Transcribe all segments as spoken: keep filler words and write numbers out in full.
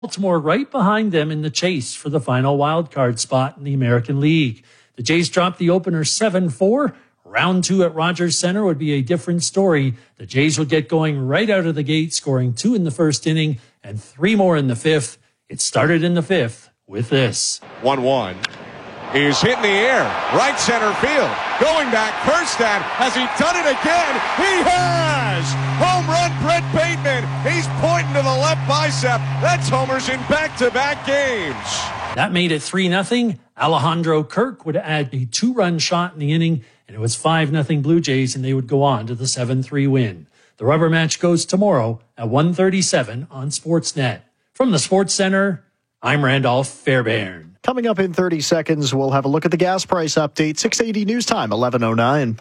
Baltimore right behind them in the chase for the final wildcard spot in the American League. The Jays dropped the opener seven four. Round two at Rogers Center would be a different story. The Jays would get going right out of the gate, scoring two in the first inning and three more in the fifth. It started in the fifth with this. one one is hit in the air. Right center field. Going back. Kjerstad. Has he done it again? He has! Home run, Brett Bateman. He's pointing to the left bicep. That's homers in back-to-back games. That made it three nothing. Alejandro Kirk would add a two-run shot in the inning, and it was five nothing Blue Jays, and they would go on to the seven three win. The rubber match goes tomorrow at one thirty-seven on Sportsnet. From the Sports Center, I'm Randolph Fairbairn. Coming up in thirty seconds, we'll have a look at the gas price update. six eighty News Time, eleven oh nine.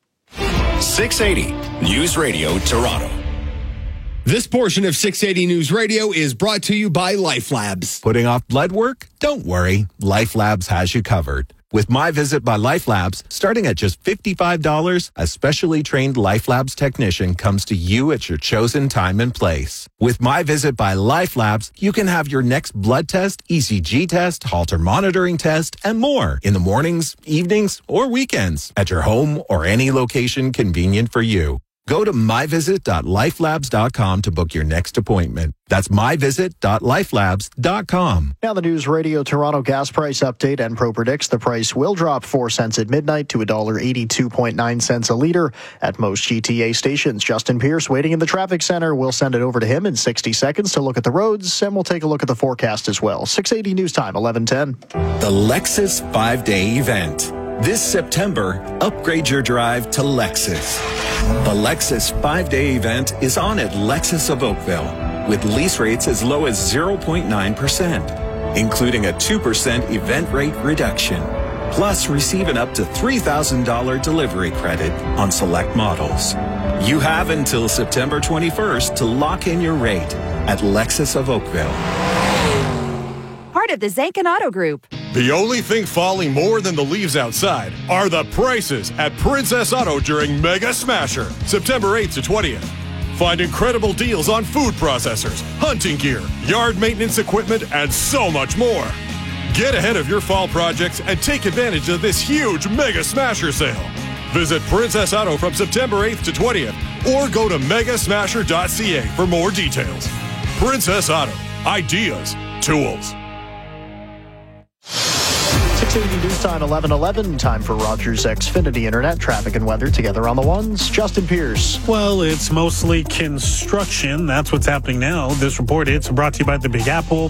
six eighty News Radio Toronto. This portion of six eighty News Radio is brought to you by Life Labs. Putting off blood work? Don't worry. Life Labs has you covered. With My Visit by Life Labs, starting at just fifty-five dollars, a specially trained Life Labs technician comes to you at your chosen time and place. With My Visit by Life Labs, you can have your next blood test, E C G test, Holter monitoring test, and more in the mornings, evenings, or weekends at your home or any location convenient for you. Go to my visit dot life labs dot com to book your next appointment. That's my visit dot life labs dot com. Now the News Radio Toronto gas price update. Enpro predicts the price will drop four cents at midnight to one dollar eighty-two point nine cents a litre at most G T A stations. Justin Pierce waiting in the traffic center. We'll send it over to him in sixty seconds to look at the roads, and we'll take a look at the forecast as well. six eighty News Time, eleven ten. The Lexus five-day event. This September, upgrade your drive to Lexus. The Lexus five-day event is on at Lexus of Oakville with lease rates as low as zero point nine percent, including a two percent event rate reduction. Plus, receive an up to three thousand dollars delivery credit on select models. You have until September twenty-first to lock in your rate at Lexus of Oakville. Part of the Zankin Auto Group. The only thing falling more than the leaves outside are the prices at Princess Auto during Mega Smasher, September eighth to twentieth. Find incredible deals on food processors, hunting gear, yard maintenance equipment, and so much more. Get ahead of your fall projects and take advantage of this huge Mega Smasher sale. Visit Princess Auto from September eighth to twentieth or go to mega smasher dot c a for more details. Princess Auto. Ideas. Tools. six eighty News Time, eleven eleven. Time for Rogers Xfinity Internet traffic and weather together on the ones. Justin Pierce. Well, it's mostly construction. That's what's happening now. This report, it's brought to you by the Big Apple.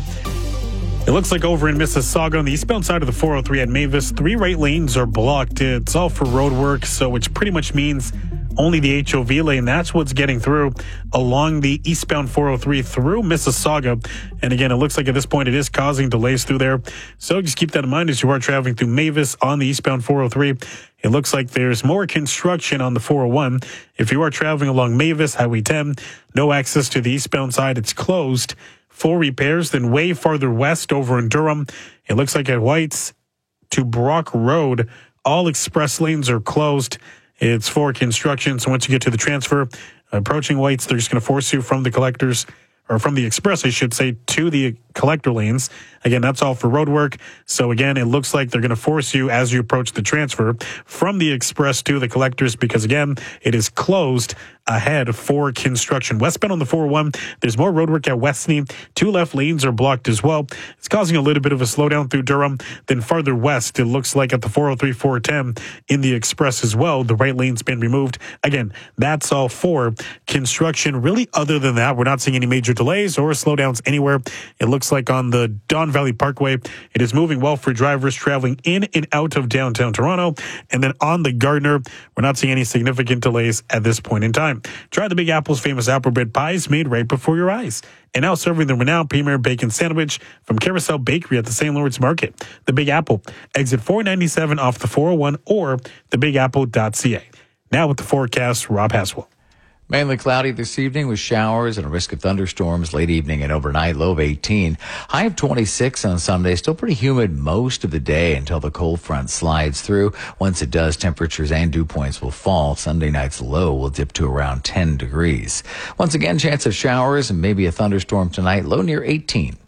It looks like over in Mississauga on the eastbound side of the four oh three at Mavis, three right lanes are blocked. It's all for road work, so which pretty much means only the H O V lane. That's what's getting through along the eastbound four oh three through Mississauga. And again, it looks like at this point it is causing delays through there. So just keep that in mind as you are traveling through Mavis on the eastbound four oh three. It looks like there's more construction on the four oh one. If you are traveling along Mavis, Highway ten, no access to the eastbound side. It's closed for repairs. Then way farther west over in Durham, it looks like at White's to Brock Road, all express lanes are closed. It's for construction. So once you get to the transfer, approaching White's, they're just going to force you from the collectors, or from the express, I should say, to the collector lanes. Again, that's all for road work. So again, it looks like they're going to force you as you approach the transfer from the express to the collectors because again, it is closed ahead for construction. Westbound on the four oh one, there's more road work at Westney. Two left lanes are blocked as well. It's causing a little bit of a slowdown through Durham. Then farther west, it looks like at the four oh three, four ten in the express as well, the right lane's been removed. Again, that's all for construction. Really, other than that, we're not seeing any major delays or slowdowns anywhere. It looks like on the Don Valley Parkway, it is moving well for drivers traveling in and out of downtown Toronto. And then on the Gardner, we're not seeing any significant delays at this point in time. Try the Big Apple's famous apple bread pies made right before your eyes. And now serving the renowned Premier Bacon Sandwich from Carousel Bakery at the Saint Lawrence Market. The Big Apple, exit four ninety-seven off the four oh one or the big apple dot c a. Now with the forecast, Rob Haswell. Mainly cloudy this evening with showers and a risk of thunderstorms late evening and overnight, low of eighteen. High of twenty-six on Sunday. Still pretty humid most of the day until the cold front slides through. Once it does, temperatures and dew points will fall. Sunday night's low will dip to around ten degrees. Once again, chance of showers and maybe a thunderstorm tonight, low near eighteen.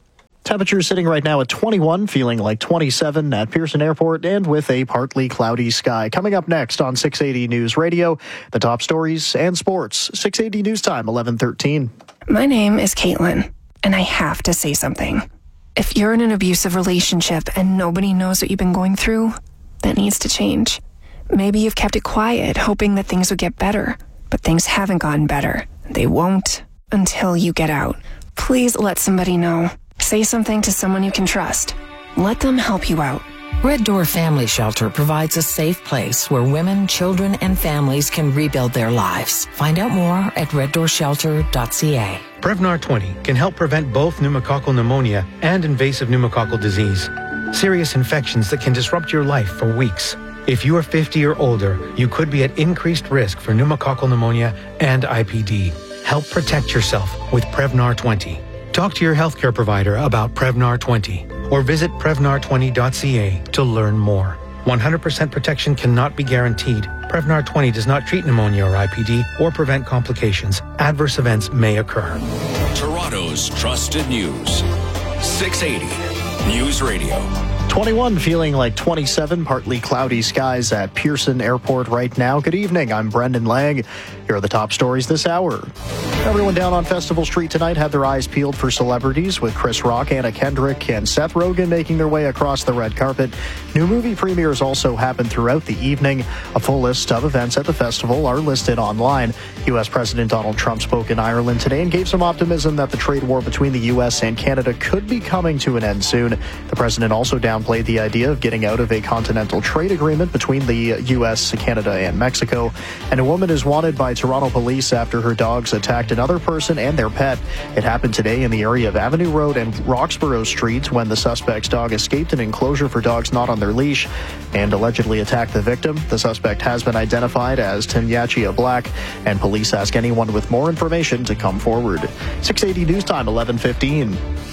Temperature sitting right now at twenty-one, feeling like twenty-seven at Pearson Airport, and with a partly cloudy sky. Coming up next on six eighty News Radio, the top stories and sports. six eighty News Time, eleven thirteen. My name is Caitlin, and I have to say something. If you're in an abusive relationship and nobody knows what you've been going through, that needs to change. Maybe you've kept it quiet, hoping that things would get better, but things haven't gotten better. They won't until you get out. Please let somebody know. Say something to someone you can trust. Let them help you out. Red Door Family Shelter provides a safe place where women, children, and families can rebuild their lives. Find out more at red door shelter dot c a. Prevnar twenty can help prevent both pneumococcal pneumonia and invasive pneumococcal disease, serious infections that can disrupt your life for weeks. If you are fifty or older, you could be at increased risk for pneumococcal pneumonia and I P D. Help protect yourself with Prevnar twenty. Talk to your healthcare provider about Prevnar twenty or visit prevnar twenty dot c a to learn more. one hundred percent protection cannot be guaranteed. Prevnar twenty does not treat pneumonia or I P D or prevent complications. Adverse events may occur. Toronto's trusted news. six eighty News Radio. twenty-one, feeling like twenty-seven, partly cloudy skies at Pearson Airport right now. Good evening, I'm Brendan Lang. Here are the top stories this hour. Everyone down on Festival Street tonight had their eyes peeled for celebrities, with Chris Rock, Anna Kendrick, and Seth Rogen making their way across the red carpet. New movie premieres also happened throughout the evening. A full list of events at the festival are listed online. U S President Donald Trump spoke in Ireland today and gave some optimism that the trade war between the U S and Canada could be coming to an end soon. The president also downplayed the idea of getting out of a continental trade agreement between the U S, Canada, and Mexico. And a woman is wanted by Toronto police after her dogs attacked another person and their pet. It happened today in the area of Avenue Road and Roxborough Streets when the suspect's dog escaped an enclosure for dogs not on their leash and allegedly attacked the victim. The suspect has been identified as Tinyachia Black, and police ask anyone with more information to come forward. six eighty News Time, eleven fifteen.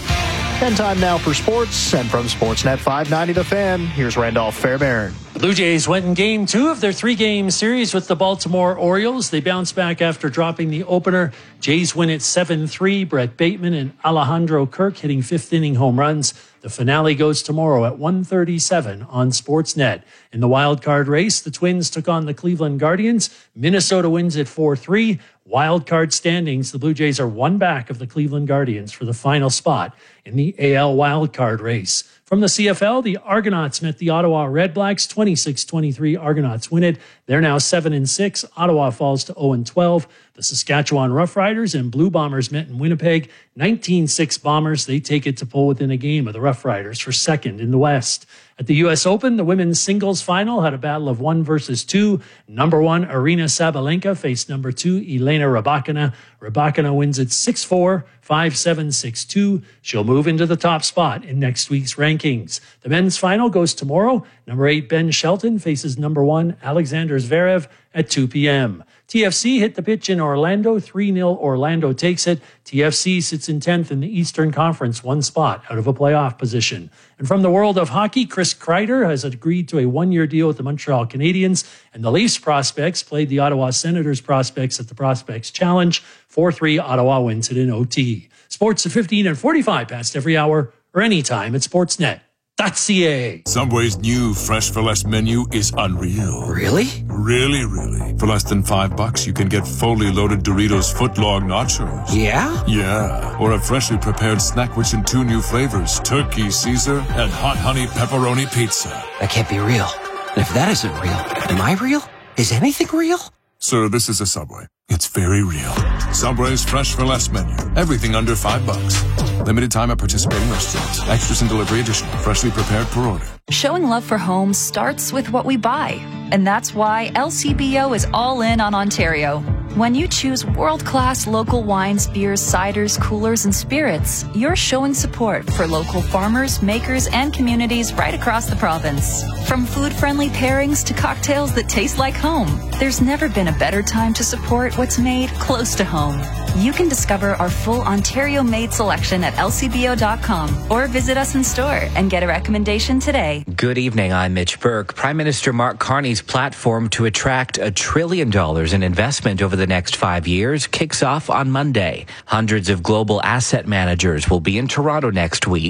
And time now for sports, and from Sportsnet five ninety The Fan, here's Randolph Fairbairn. The Blue Jays went in game two of their three-game series with the Baltimore Orioles. They bounced back after dropping the opener. Jays win it seven three. Brett Bateman and Alejandro Kirk hitting fifth-inning home runs. The finale goes tomorrow at one thirty-seven on Sportsnet. In the wild card race, the Twins took on the Cleveland Guardians. Minnesota wins it four three. Wild card standings, the Blue Jays are one back of the Cleveland Guardians for the final spot in the A L wild card race. From the C F L, the Argonauts met the Ottawa Redblacks. twenty-six twenty-three, Argonauts win it. They're now seven and six. Ottawa falls to oh and twelve. The Saskatchewan Roughriders and Blue Bombers met in Winnipeg. nineteen six Bombers. They take it to pull within a game of the Roughriders for second in the West. At the U S Open, the women's singles final had a battle of one versus two. Number one, Arina Sabalenka faced number two, Elena Rybakina. Rybakina wins it six four, five seven, six two. She'll move into the top spot in next week's rankings. The men's final goes tomorrow. Number eight, Ben Shelton faces number one, Alexander Zverev at two p.m. T F C hit the pitch in Orlando. three nil Orlando takes it. T F C sits in tenth in the Eastern Conference, one spot out of a playoff position. And from the world of hockey, Chris Kreider has agreed to a one-year deal with the Montreal Canadiens, and the Leafs prospects played the Ottawa Senators prospects at the Prospects Challenge. four three, Ottawa wins it in O T. Sports at fifteen and forty-five past every hour or anytime at sportsnet dot c a. Subway's new Fresh for Less menu is unreal. Really? Really, really. For less than five bucks, you can get fully loaded Doritos footlong nachos. Yeah? Yeah. Or a freshly prepared snack rich in two new flavors, Turkey Caesar and Hot Honey Pepperoni Pizza. That can't be real. And if that isn't real, am I real? Is anything real? Sir, this is a Subway. It's very real. Subway's Fresh for Less menu. Everything under five bucks. Limited time at participating restaurants. Extras and delivery additional. Freshly prepared per order. Showing love for homes starts with what we buy. And that's why L C B O is all in on Ontario. When you choose world-class local wines, beers, ciders, coolers, and spirits, you're showing support for local farmers, makers, and communities right across the province. From food-friendly pairings to cocktails that taste like home, there's never been a better time to support what's made close to home. You can discover our full Ontario-made selection at L C B O dot com or visit us in store and get a recommendation today. Good evening, I'm Mitch Burke. Prime Minister Mark Carney's platform to attract a trillion dollars in investment over the next five years kicks off on Monday. Hundreds of global asset managers will be in Toronto next week.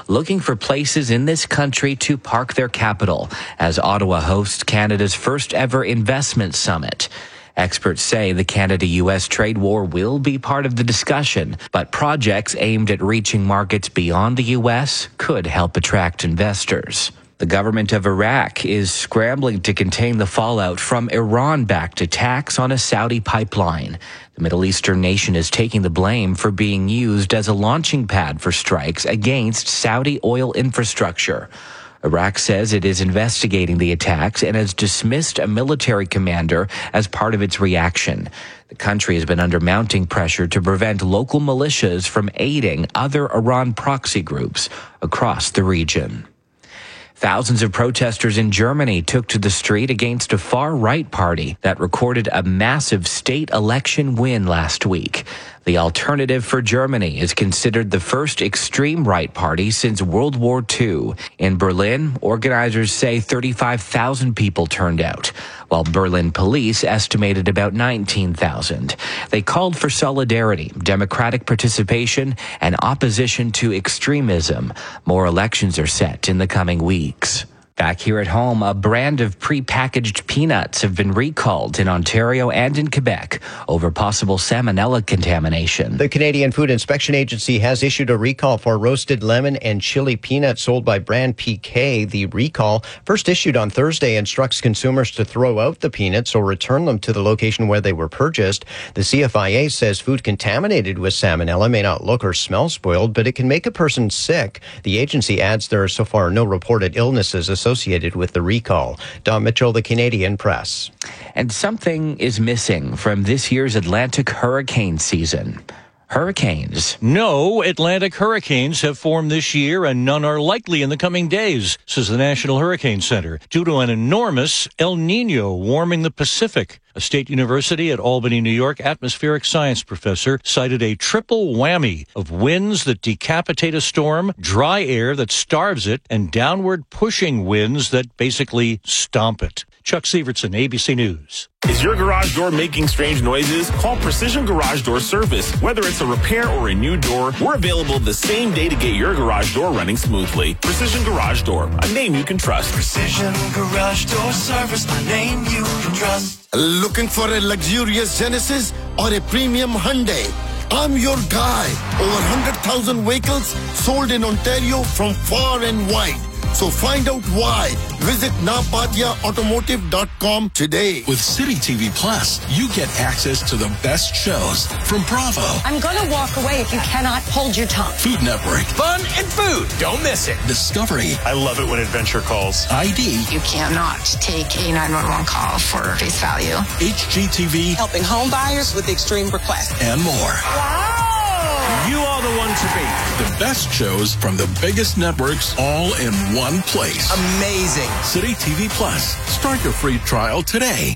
looking for places in this country to park their capital as Ottawa hosts Canada's first ever investment summit. Experts say the Canada-U S trade war will be part of the discussion, but projects aimed at reaching markets beyond the U S could help attract investors. The government of Iraq is scrambling to contain the fallout from Iran-backed attacks on a Saudi pipeline. The Middle Eastern nation is taking the blame for being used as a launching pad for strikes against Saudi oil infrastructure. Iraq says it is investigating the attacks and has dismissed a military commander as part of its reaction. The country has been under mounting pressure to prevent local militias from aiding other Iran proxy groups across the region. Thousands of protesters in Germany took to the street against a far-right party that recorded a massive state election win last week. The Alternative for Germany is considered the first extreme right party since World War Two. In Berlin, organizers say thirty-five thousand people turned out, while Berlin police estimated about nineteen thousand. They called for solidarity, democratic participation, and opposition to extremism. More elections are set in the coming weeks. Back here at home, a brand of prepackaged peanuts have been recalled in Ontario and in Quebec over possible salmonella contamination. The Canadian Food Inspection Agency has issued a recall for roasted lemon and chili peanuts sold by brand P K. The recall, first issued on Thursday, instructs consumers to throw out the peanuts or return them to the location where they were purchased. The C F I A says food contaminated with salmonella may not look or smell spoiled, but it can make a person sick. The agency adds there are so far no reported illnesses associated associated with the recall. Don Mitchell, the Canadian Press. And something is missing from this year's Atlantic hurricane season. Hurricanes. No Atlantic hurricanes have formed this year, and none are likely in the coming days, says the National Hurricane Center, due to an enormous El Nino warming the Pacific. A State University at Albany, New York atmospheric science professor cited a triple whammy of winds that decapitate a storm, dry air that starves it, and downward pushing winds that basically stomp it. Chuck Sievertson, A B C News. Is your garage door making strange noises? Call Precision Garage Door Service. Whether it's a repair or a new door, we're available the same day to get your garage door running smoothly. Precision Garage Door, a name you can trust. Precision Garage Door Service, a name you can trust. Looking for a luxurious Genesis or a premium Hyundai? I'm your guy. Over one hundred thousand vehicles sold in Ontario from far and wide. So find out why. Visit napadia automotive dot com today. With City T V Plus, you get access to the best shows from Bravo. I'm going to walk away if you cannot hold your tongue. Food Network. Fun and food. Don't miss it. Discovery. I love it when Adventure calls. I D. You cannot take a nine one one call for face value. H G T V. Helping home buyers with extreme requests. And more. Wow. You are the one to be. The best shows from the biggest networks all in one place. Amazing. City T V Plus. Start your free trial today.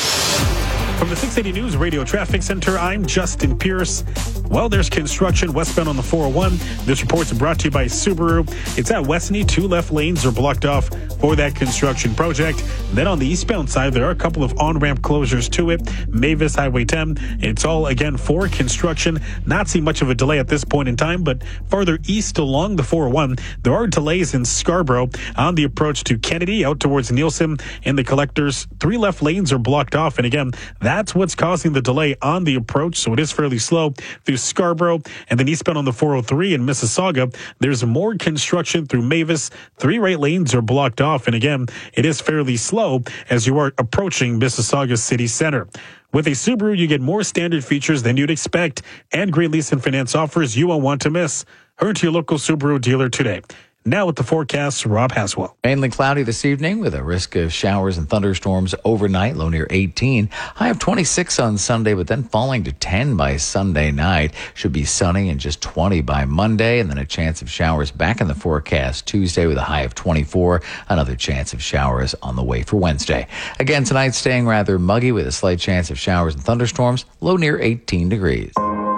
From the six eighty News Radio Traffic Center, I'm Justin Pierce. Well, there's construction westbound on the four oh one. This report's brought to you by Subaru. It's at Westney. Two left lanes are blocked off for that construction project. Then on the eastbound side, there are a couple of on-ramp closures to it. Mavis Highway ten. It's all, again, for construction. Not seeing much of a delay at this point in time, but farther east along the four oh one, there are delays in Scarborough on the approach to Kennedy out towards Nielsen and the collectors. Three left lanes are blocked off. And again, that's what's causing the delay on the approach. So it is fairly slow through Scarborough, and then eastbound on the four oh three in Mississauga. There's more construction through Mavis. Three right lanes are blocked off. And again, it is fairly slow as you are approaching Mississauga City Center. With a Subaru, you get more standard features than you'd expect and great lease and finance offers you won't want to miss. Hurry to your local Subaru dealer today. Now with the forecast, Rob Haswell. Mainly cloudy this evening with a risk of showers and thunderstorms overnight, low near eighteen. High of twenty-six on Sunday, but then falling to ten by Sunday night. Should be sunny and just twenty by Monday, and then a chance of showers back in the forecast Tuesday with a high of twenty-four. Another chance of showers on the way for Wednesday. Again, tonight staying rather muggy with a slight chance of showers and thunderstorms, low near eighteen degrees.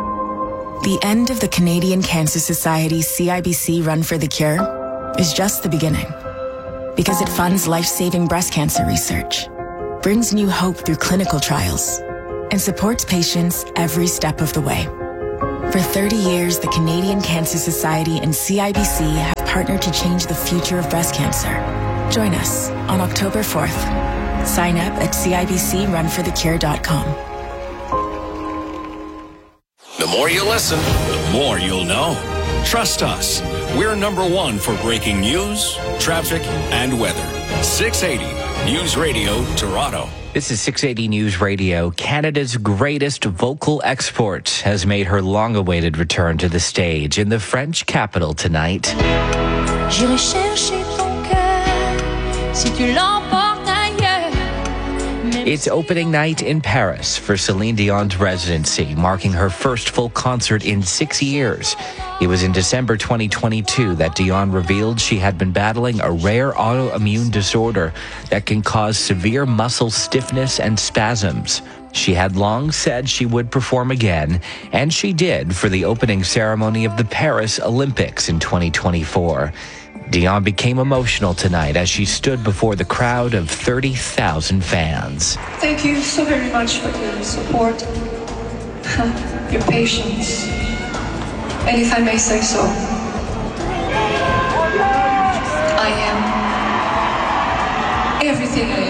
The end of the Canadian Cancer Society's C I B C Run for the Cure is just the beginning. Because it funds life-saving breast cancer research, brings new hope through clinical trials, and supports patients every step of the way. For thirty years, the Canadian Cancer Society and C I B C have partner to change the future of breast cancer. Join us on October fourth. Sign up at C I B C run for the cure dot com. The more you listen, the more you'll know. Trust us. We're number one for breaking news, traffic, and weather. six eighty News Radio Toronto. This is six eighty News Radio. Canada's greatest vocal export has made her long-awaited return to the stage in the French capital tonight. J'irai chercher ton cœur si tu l'emportes ailleurs. It's opening night in Paris for Celine Dion's residency, marking her first full concert in six years. It was in December twenty twenty-two that Dion revealed she had been battling a rare autoimmune disorder that can cause severe muscle stiffness and spasms. She had long said she would perform again, and she did for the opening ceremony of the Paris Olympics in twenty twenty-four. Dion became emotional tonight as she stood before the crowd of thirty thousand fans. Thank you so very much for your support, your patience, and if I may say so, I am everything I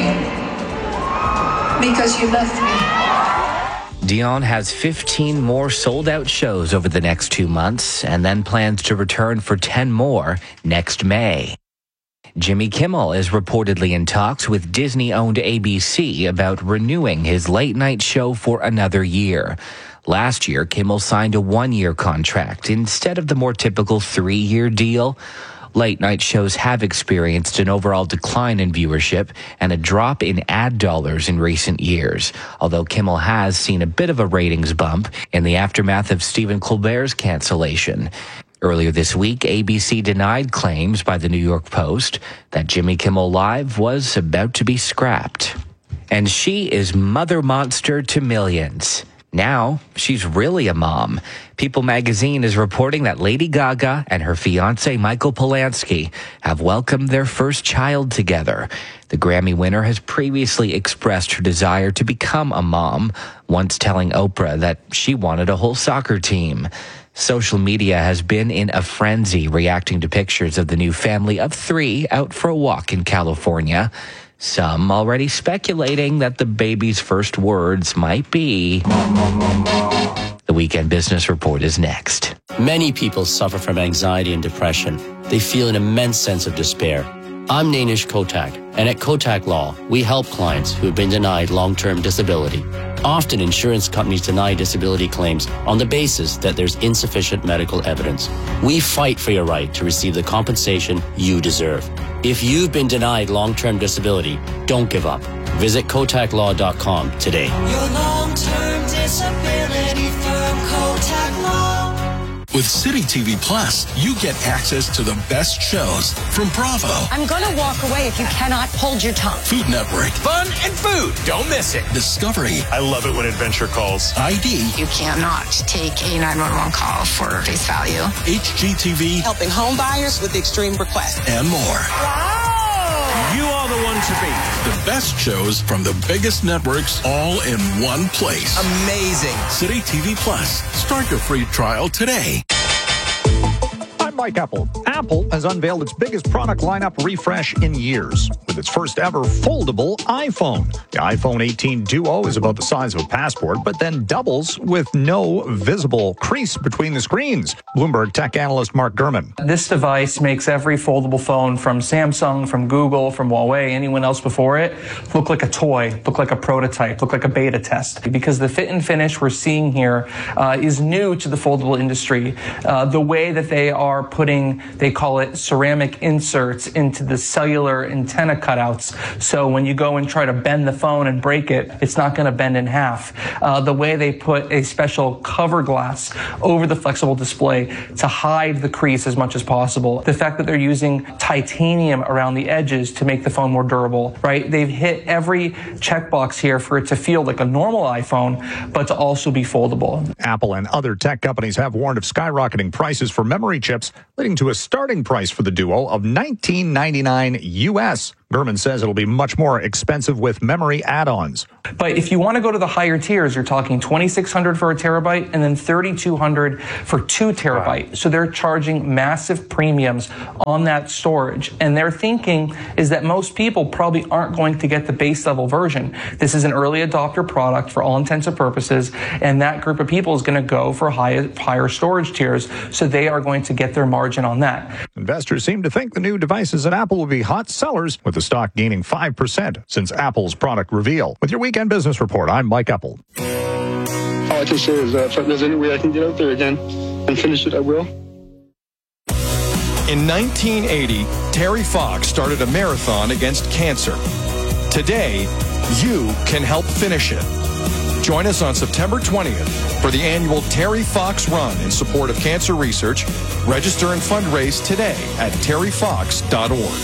am because you left me. Dion has fifteen more sold-out shows over the next two months and then plans to return for ten more next May. Jimmy Kimmel is reportedly in talks with Disney-owned A B C about renewing his late-night show for another year. Last year, Kimmel signed a one-year contract instead of the more typical three-year deal. Late-night shows have experienced an overall decline in viewership and a drop in ad dollars in recent years, although Kimmel has seen a bit of a ratings bump in the aftermath of Stephen Colbert's cancellation. Earlier this week, A B C denied claims by the New York Post that Jimmy Kimmel Live was about to be scrapped. And she is mother monster to millions. Now, she's really a mom. People magazine is reporting that Lady Gaga and her fiancé Michael Polanski have welcomed their first child together. The Grammy winner has previously expressed her desire to become a mom, once telling Oprah that she wanted a whole soccer team. Social media has been in a frenzy reacting to pictures of the new family of three out for a walk in California. Some already speculating that the baby's first words might be... The Weekend Business Report is next. Many people suffer from anxiety and depression. They feel an immense sense of despair. I'm Nainish Kotak, and at Kotak Law, we help clients who have been denied long-term disability. Often, insurance companies deny disability claims on the basis that there's insufficient medical evidence. We fight for your right to receive the compensation you deserve. If you've been denied long-term disability, don't give up. Visit kotak law dot com today. Your long-term disability from Kotak Law. With City T V Plus, you get access to the best shows from Bravo, I'm gonna walk away if you cannot hold your tongue. Food Network, Fun and food. Don't miss it. Discovery, I love it when adventure calls. I D, You cannot take a nine one one call for face value. H G T V, Helping home buyers with extreme requests. and more. You are the one to beat. The best shows from the biggest networks all in one place. Amazing. City T V Plus. Start your free trial today. I'm Mike Apple. Apple has unveiled its biggest product lineup refresh in years with its first ever foldable iPhone. The iPhone eighteen Duo is about the size of a passport, but then doubles with no visible crease between the screens. Bloomberg tech analyst Mark Gurman. This device makes every foldable phone from Samsung, from Google, from Huawei, anyone else before it, look like a toy, look like a prototype, look like a beta test. Because the fit and finish we're seeing here uh, is new to the foldable industry. Uh, the way that they are putting, they call it ceramic inserts into the cellular antenna cutouts. So when you go and try to bend the phone and break it, it's not going to bend in half. Uh, the way they put a special cover glass over the flexible display to hide the crease as much as possible. The fact that they're using titanium around the edges to make the phone more durable, right? They've hit every checkbox here for it to feel like a normal iPhone, but to also be foldable. Apple and other tech companies have warned of skyrocketing prices for memory chips, leading to a starting price for the Duo of nineteen ninety-nine U S. Gurman says it'll be much more expensive with memory add-ons. But if you want to go to the higher tiers, you're talking twenty-six hundred dollars for a terabyte and then thirty-two hundred dollars for two terabyte. Wow. So they're charging massive premiums on that storage. And their thinking is that most people probably aren't going to get the base level version. This is an early adopter product for all intents and purposes, and that group of people is going to go for high, higher storage tiers, so they are going to get their margin on that. Investors seem to think the new devices at Apple will be hot sellers, with the stock gaining five percent since Apple's product reveal. With your weekend business report, I'm Mike Epple. All I can say is that if there's any way I can get out there again and finish it, I will. In nineteen eighty, Terry Fox started a marathon against cancer. Today, you can help finish it. Join us on September twentieth for the annual Terry Fox Run in support of cancer research. Register and fundraise today at terry fox dot org.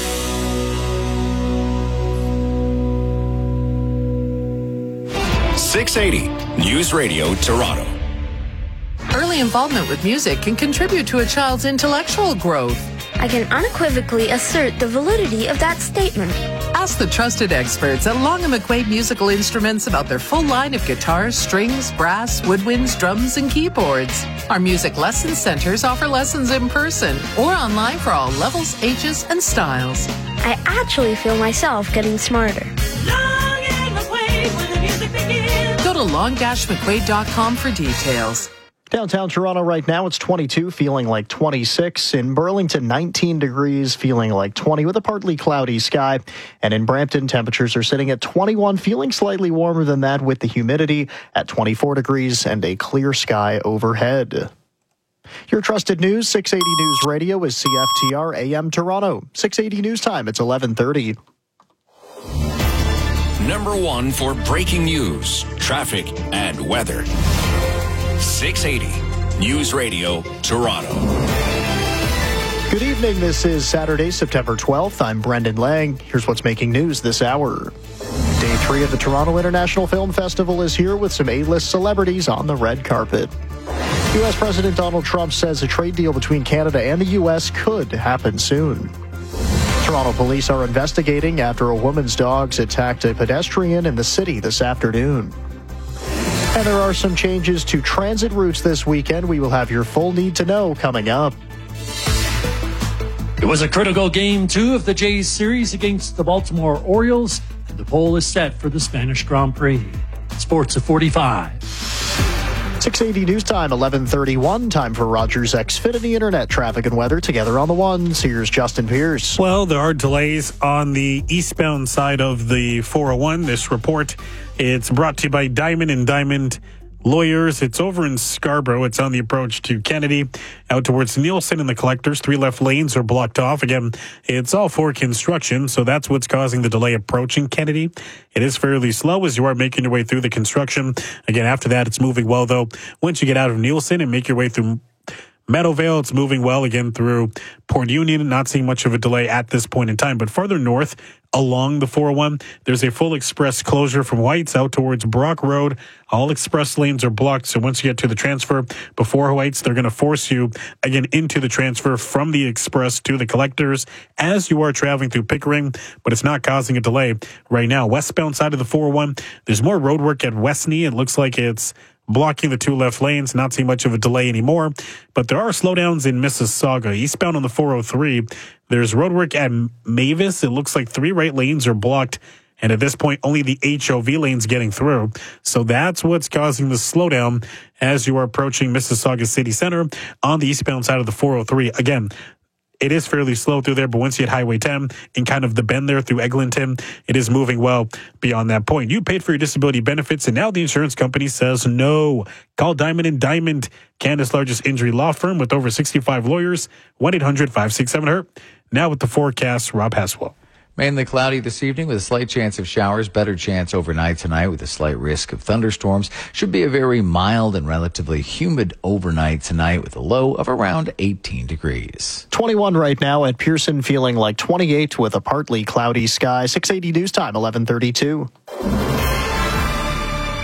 six eighty News Radio Toronto. Early involvement with music can contribute to a child's intellectual growth. I can unequivocally assert the validity of that statement. Ask the trusted experts at Long and McQuaid Musical Instruments about their full line of guitars, strings, brass, woodwinds, drums, and keyboards. Our music lesson centers offer lessons in person or online for all levels, ages, and styles. I actually feel myself getting smarter. Long and McQuaid, when the music begins. Go to long dash mcquaid dot com for details. Downtown Toronto right now, it's twenty-two, feeling like twenty-six. In Burlington, nineteen degrees, feeling like twenty with a partly cloudy sky. And in Brampton, temperatures are sitting at twenty-one, feeling slightly warmer than that with the humidity at twenty-four degrees and a clear sky overhead. Your trusted news, six eighty News Radio is C F T R A M Toronto. six eighty News Time, it's eleven thirty. Number one for breaking news, traffic, and weather. six eighty News Radio Toronto. Good evening. This is Saturday, September twelfth. I'm Brendan Lang. Here's what's making news this hour. Day three of the Toronto International Film Festival is here with some A-list celebrities on the red carpet. U S President Donald Trump says a trade deal between Canada and the U S could happen soon. Toronto police are investigating after a woman's dogs attacked a pedestrian in the city this afternoon. And there are some changes to transit routes this weekend. We will have your full need to know coming up. It was a critical game two of the Jays series against the Baltimore Orioles, and the pole is set for the Spanish Grand Prix. Sports at forty-five. six eighty News Time, eleven thirty-one. Time for Rogers Xfinity Internet traffic and weather together on the ones. Here's Justin Pierce. Well, there are delays on the eastbound side of the four oh one. This report, it's brought to you by Diamond and Diamond Lawyers. It's over in Scarborough. It's on the approach to Kennedy, out towards Nielsen and the Collectors. Three left lanes are blocked off. Again, it's all for construction, so that's what's causing the delay approaching Kennedy. It is fairly slow as you are making your way through the construction. Again, after that, it's moving well, though. Once you get out of Nielsen and make your way through Meadowvale, it's moving well again through Port Union, not seeing much of a delay at this point in time. But further north along the four oh one, there's a full express closure from Whites out towards Brock Road. All express lanes are blocked. So once you get to the transfer before Whites, they're going to force you again into the transfer from the express to the Collectors as you are traveling through Pickering, but it's not causing a delay right now. Westbound side of the four oh one, there's more road work at Westney. It looks like it's blocking the two left lanes, not seeing much of a delay anymore. But there are slowdowns in Mississauga. Eastbound on the four oh three, there's roadwork at Mavis. It looks like three right lanes are blocked. And at this point, only the H O V lane's getting through. So that's what's causing the slowdown as you are approaching Mississauga City Center on the eastbound side of the four oh three. Again, it is fairly slow through there, but once you hit Highway ten and kind of the bend there through Eglinton, it is moving well beyond that point. You paid for your disability benefits, and now the insurance company says no. Call Diamond and Diamond, Canada's largest injury law firm with over sixty-five lawyers, one eight hundred five six seven hurt. Now with the forecast, Rob Haswell. Mainly cloudy this evening with a slight chance of showers. Better chance overnight tonight with a slight risk of thunderstorms. Should be a very mild and relatively humid overnight tonight with a low of around eighteen degrees. twenty-one right now at Pearson, feeling like twenty-eight with a partly cloudy sky. six eighty News Time, eleven thirty-two.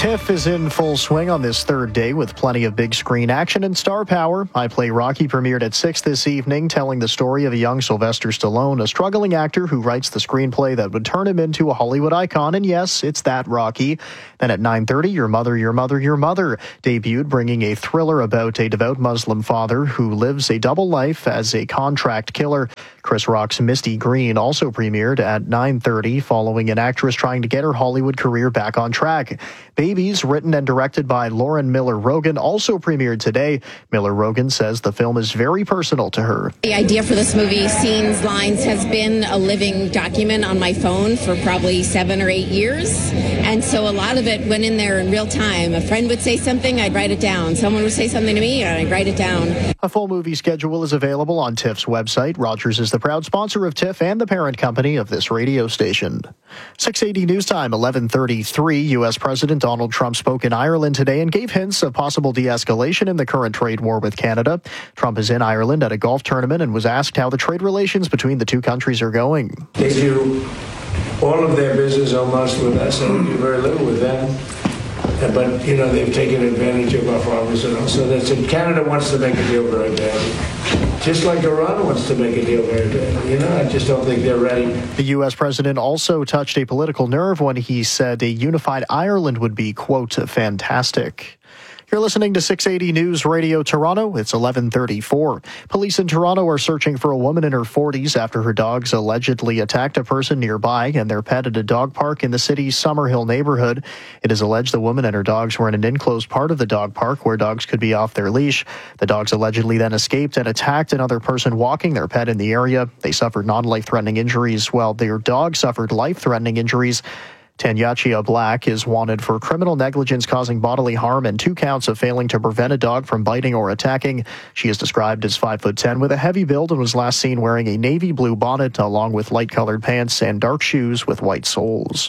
TIFF is in full swing on this third day with plenty of big screen action and star power. I Play Rocky premiered at six this evening, telling the story of a young Sylvester Stallone, a struggling actor who writes the screenplay that would turn him into a Hollywood icon. And yes, it's that Rocky. Then at nine thirty, Your Mother, Your Mother, Your Mother debuted, bringing a thriller about a devout Muslim father who lives a double life as a contract killer. Chris Rock's Misty Green also premiered at nine thirty, following an actress trying to get her Hollywood career back on track. Babies, written and directed by Lauren Miller Rogen, also premiered today. Miller Rogen says the film is very personal to her. The idea for this movie, Scenes, Lines, has been a living document on my phone for probably seven or eight years. And so a lot of it went in there in real time. A friend would say something, I'd write it down. Someone would say something to me, and I'd write it down. A full movie schedule is available on TIFF's website. Rogers is the proud sponsor of TIFF and the parent company of this radio station. six eighty News Time, eleven thirty-three. U S. President Donald Trump spoke in Ireland today and gave hints of possible de-escalation in the current trade war with Canada. Trump is in Ireland at a golf tournament and was asked how the trade relations between the two countries are going. They do all of their business almost with us, and we do very little with them. But, you know, they've taken advantage of our farmers and all. So that's it. Canada wants to make a deal very badly. Just like Iran wants to make a deal very badly. You know, I just don't think they're ready. The U S president also touched a political nerve when he said a unified Ireland would be, quote, fantastic. You're listening to six eighty News Radio Toronto. It's eleven thirty-four. Police in Toronto are searching for a woman in her forties after her dogs allegedly attacked a person nearby and their pet at a dog park in the city's Summerhill neighborhood. It is alleged the woman and her dogs were in an enclosed part of the dog park where dogs could be off their leash. The dogs allegedly then escaped and attacked another person walking their pet in the area. They suffered non-life-threatening injuries while their dog suffered life-threatening injuries. Tanyachia Black is wanted for criminal negligence causing bodily harm and two counts of failing to prevent a dog from biting or attacking. She is described as five foot ten with a heavy build and was last seen wearing a navy blue bonnet along with light-colored pants and dark shoes with white soles.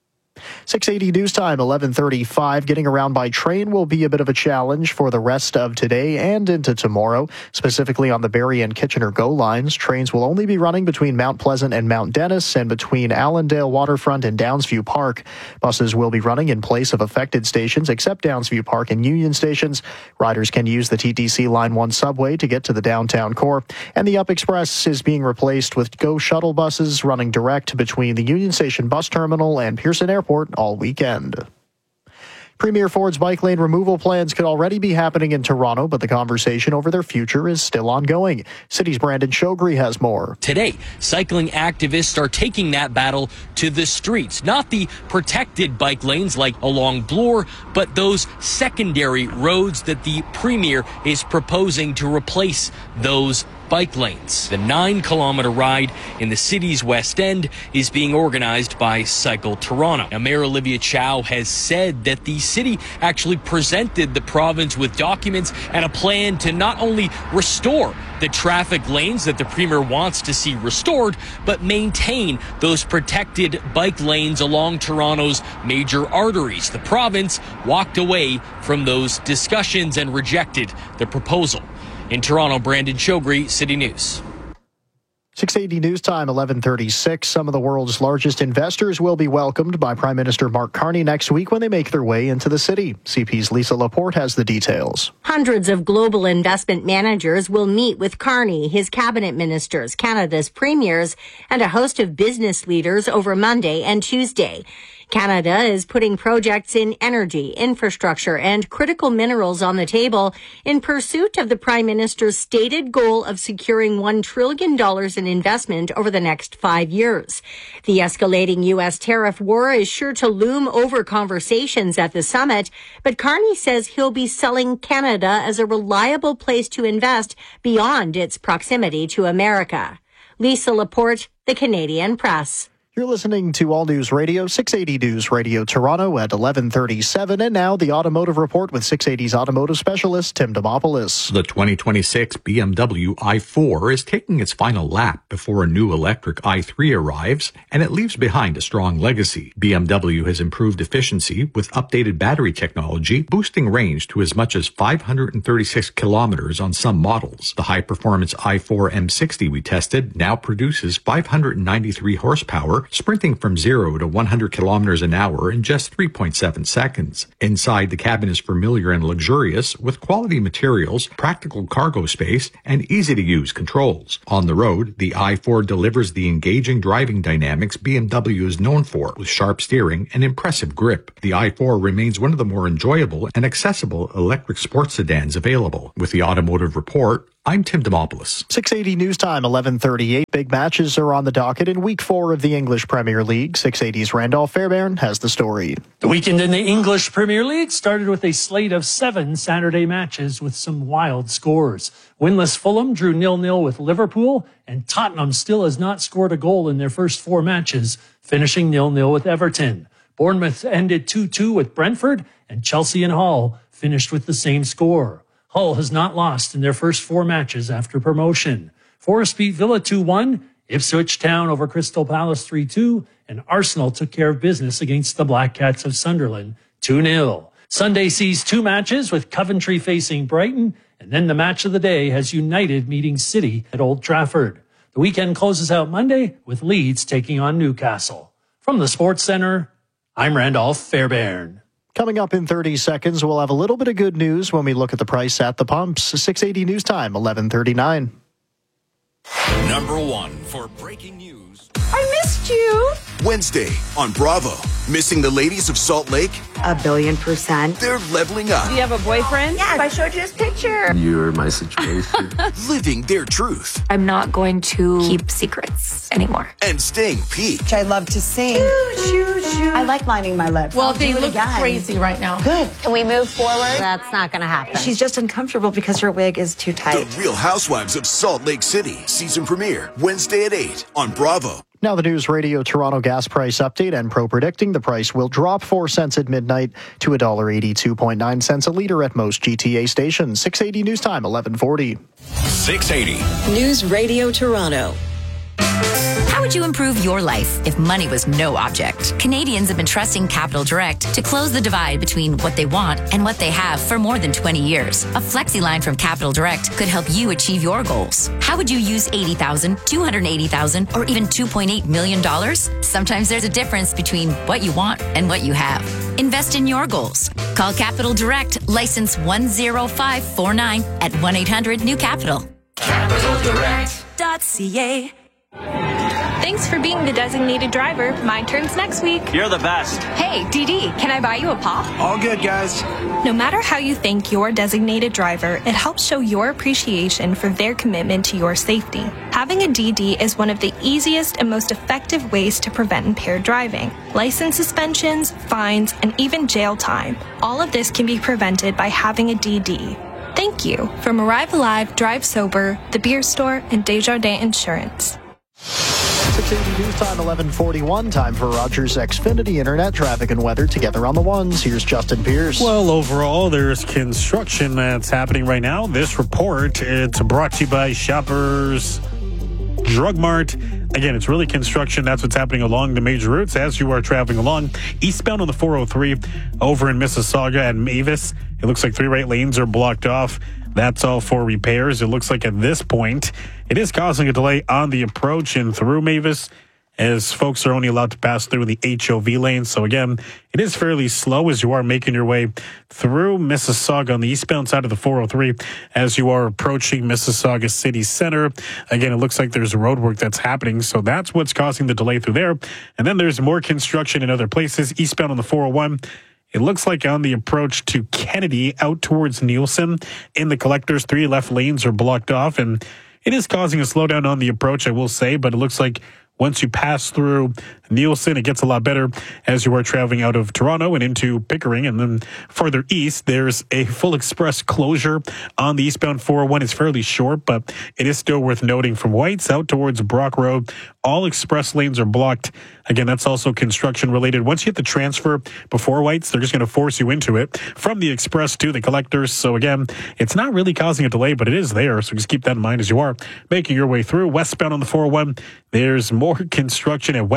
six eighty News Time, eleven thirty-five. Getting around by train will be a bit of a challenge for the rest of today and into tomorrow. Specifically on the Barrie and Kitchener GO lines, trains will only be running between Mount Pleasant and Mount Dennis and between Allendale Waterfront and Downsview Park. Buses will be running in place of affected stations except Downsview Park and Union stations. Riders can use the T T C Line one subway to get to the downtown core. And the Up Express is being replaced with GO shuttle buses running direct between the Union Station Bus Terminal and Pearson Airport all weekend. Premier Ford's bike lane removal plans could already be happening in Toronto, but the conversation over their future is still ongoing. City's Brandon Shogri has more. Today, cycling activists are taking that battle to the streets. Not the protected bike lanes like along Bloor, but those secondary roads that the Premier is proposing to replace those bike lanes. The nine kilometer ride in the city's West End is being organized by Cycle Toronto. Now, Mayor Olivia Chow has said that the city actually presented the province with documents and a plan to not only restore the traffic lanes that the Premier wants to see restored, but maintain those protected bike lanes along Toronto's major arteries. The province walked away from those discussions and rejected the proposal. In Toronto, Brandon Shogri, City News. six eighty News Time, eleven thirty-six. Some of the world's largest investors will be welcomed by Prime Minister Mark Carney next week when they make their way into the city. C P's Lisa Laporte has the details. Hundreds of global investment managers will meet with Carney, his cabinet ministers, Canada's premiers, and a host of business leaders over Monday and Tuesday. Canada is putting projects in energy, infrastructure, and critical minerals on the table in pursuit of the Prime Minister's stated goal of securing one trillion dollars in investment over the next five years. The escalating U S tariff war is sure to loom over conversations at the summit, but Carney says he'll be selling Canada as a reliable place to invest beyond its proximity to America. Lisa Laporte, The Canadian Press. You're listening to All News Radio, six eighty News Radio Toronto at eleven thirty-seven. And now the Automotive Report with six eighty's automotive specialist, Tim Demopoulos. The twenty twenty-six B M W i four is taking its final lap before a new electric i three arrives, and it leaves behind a strong legacy. B M W has improved efficiency with updated battery technology, boosting range to as much as five hundred thirty-six kilometers on some models. The high-performance i four M sixty we tested now produces five hundred ninety-three horsepower car, sprinting from zero to one hundred kilometers an hour in just three point seven seconds. Inside, the cabin is familiar and luxurious with quality materials, practical cargo space, and easy-to-use controls. On the road, the i four delivers the engaging driving dynamics B M W is known for, with sharp steering and impressive grip. The i four remains one of the more enjoyable and accessible electric sports sedans available. With the Automotive Report, I'm Tim Demopoulos. six eighty News Time, eleven thirty-eight. Big matches are on the docket in Week four of the English Premier League. six eighty's Randolph Fairbairn has the story. The weekend in the English Premier League started with a slate of seven Saturday matches with some wild scores. Winless Fulham drew nil nil with Liverpool, and Tottenham still has not scored a goal in their first four matches, finishing nil nil with Everton. Bournemouth ended two two with Brentford, and Chelsea and Hull finished with the same score. Hull has not lost in their first four matches after promotion. Forest beat Villa two one, Ipswich Town over Crystal Palace three two, and Arsenal took care of business against the Black Cats of Sunderland two nil. Sunday sees two matches with Coventry facing Brighton, and then the match of the day has United meeting City at Old Trafford. The weekend closes out Monday with Leeds taking on Newcastle. From the Sports Center, I'm Randolph Fairbairn. Coming up in thirty seconds, we'll have a little bit of good news when we look at the price at the pumps. six eighty News Time, eleven thirty-nine. Number one for breaking news. I missed you. Wednesday on Bravo. Missing the ladies of Salt Lake? A billion percent. They're leveling up. Do you have a boyfriend? Yes, I showed you his picture. You're my situation. Living their truth. I'm not going to keep secrets anymore. And staying peaked. I love to sing. Shoo, shoo, shoo. I like lining my lips. Well, I'll they do it look again. crazy right now. Good. Can we move forward? That's not going to happen. She's just uncomfortable because her wig is too tight. The Real Housewives of Salt Lake City. Season premiere Wednesday at eight on Bravo. Now the News Radio Toronto gas price update. Enpro predicting the price will drop four cents at midnight to one dollar eighty-two point nine cents a litre at most G T A stations. six eighty News Time, eleven forty. six eighty. News Radio Toronto. How would you improve your life if money was no object? Canadians have been trusting Capital Direct to close the divide between what they want and what they have for more than twenty years. A flexi line from Capital Direct could help you achieve your goals. How would you use eighty thousand dollars, two hundred eighty thousand dollars, or even two point eight million dollars? Sometimes there's a difference between what you want and what you have. Invest in your goals. Call Capital Direct, license one zero five four nine at one eight hundred new capital. capital direct dot c a. Thanks for being the designated driver. My turn's next week. You're the best. Hey, D D, can I buy you a pop? All good, guys. No matter how you thank your designated driver, it helps show your appreciation for their commitment to your safety. Having a D D is one of the easiest and most effective ways to prevent impaired driving. License suspensions, fines, and even jail time. All of this can be prevented by having a D D. Thank you. From Arrive Alive, Drive Sober, The Beer Store, and Desjardins Insurance. six eighty News Time, eleven forty-one. Time for Rogers Xfinity Internet traffic and weather together on the ones. Here's Justin Pierce. Well, overall, there's construction that's happening right now. This report, it's brought to you by Shoppers Drug Mart. Again, it's really construction. That's what's happening along the major routes as you are traveling along. Eastbound on the four oh three over in Mississauga and Mavis. It looks like three right lanes are blocked off. That's all for repairs. It looks like at this point, it is causing a delay on the approach and through Mavis, as folks are only allowed to pass through the H O V lane. So again, it is fairly slow as you are making your way through Mississauga on the eastbound side of the four oh three as you are approaching Mississauga City Center. Again, it looks like there's road work that's happening, so that's what's causing the delay through there. And then there's more construction in other places. Eastbound on the four oh one, it looks like on the approach to Kennedy out towards Nielsen in the collectors, three left lanes are blocked off, and it is causing a slowdown on the approach, I will say, but it looks like once you pass through Nielsen, it gets a lot better as you are traveling out of Toronto and into Pickering. And then further east, there's a full express closure on the eastbound four oh one. It's fairly short, but it is still worth noting from Whites out towards Brock Road. All express lanes are blocked. Again, that's also construction related. Once you hit the transfer before Whites, they're just going to force you into it from the express to the collectors. So again, it's not really causing a delay, but it is there. So just keep that in mind as you are making your way through. Westbound on the four oh one, there's more construction at Westney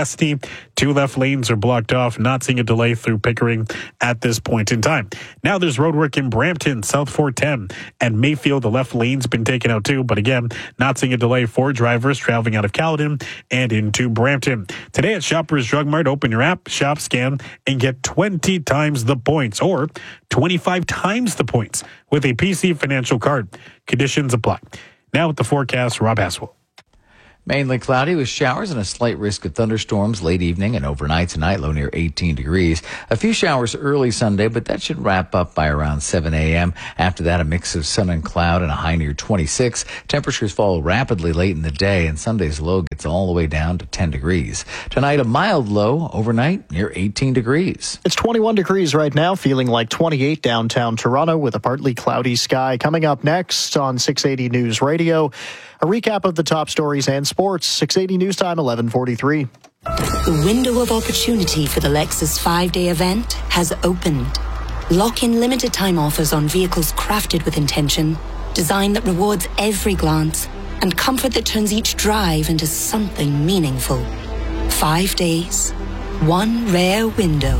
Two left lanes are blocked off, not seeing a delay through Pickering at this point in time. Now there's roadwork in Brampton, South four ten, and Mayfield. The left lane's been taken out too, but again, not seeing a delay for drivers traveling out of Caledon and into Brampton. Today at Shoppers Drug Mart, open your app, shop, scan, and get twenty times the points or twenty-five times the points with a P C Financial card. Conditions apply. Now with the forecast, Rob Haswell. Mainly cloudy with showers and a slight risk of thunderstorms late evening and overnight tonight, low near eighteen degrees. A few showers early Sunday, but that should wrap up by around seven a.m. After that, a mix of sun and cloud and a high near twenty-six. Temperatures fall rapidly late in the day, and Sunday's low gets all the way down to ten degrees. Tonight, a mild low overnight near eighteen degrees. It's twenty-one degrees right now, feeling like twenty-eight downtown Toronto with a partly cloudy sky. Coming up next on six eighty News Radio, a recap of the top stories and sports. six eighty News Time, eleven forty-three. The window of opportunity for the Lexus five-day event has opened. Lock in limited time offers on vehicles crafted with intention, design that rewards every glance, and comfort that turns each drive into something meaningful. Five days, one rare window.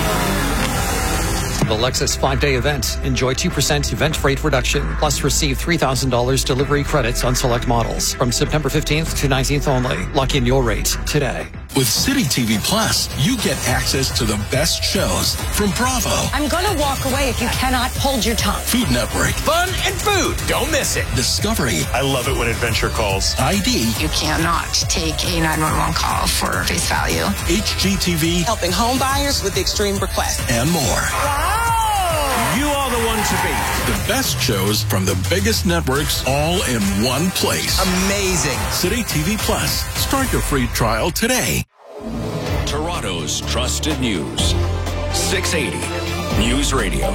The Lexus five-day event. Enjoy two percent event rate reduction, plus receive three thousand dollars delivery credits on select models from September fifteenth to nineteenth only. Lock in your rate today. With City T V Plus, you get access to the best shows from Bravo, I'm gonna walk away if you cannot hold your tongue. Food Network, Fun and food. Don't miss it. Discovery. I love it when adventure calls. I D. You cannot take a nine one one call for face value. H G T V. Helping home buyers with extreme requests. And more. Wow! You are the one to beat. The best shows from the biggest networks all in one place. Amazing. City T V Plus. Start your free trial today. Toronto's trusted news. six eighty News Radio.